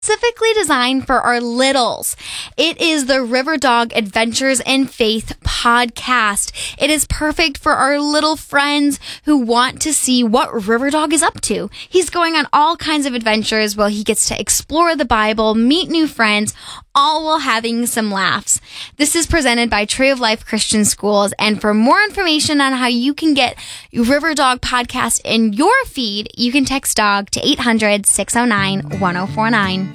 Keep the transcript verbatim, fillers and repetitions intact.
specifically designed for our littles. It is the River Dog Adventures in Faith podcast. It is perfect for our little friends who want to see what River Dog is up to. He's going on all kinds of adventures while he gets to explore the Bible, meet new friends, all while having some laughs. This is presented by Tree of Life Christian Schools, and for more information on how you can get River Dog podcast in your feed, you can text DOG to eight hundred, six oh nine, one oh four nine.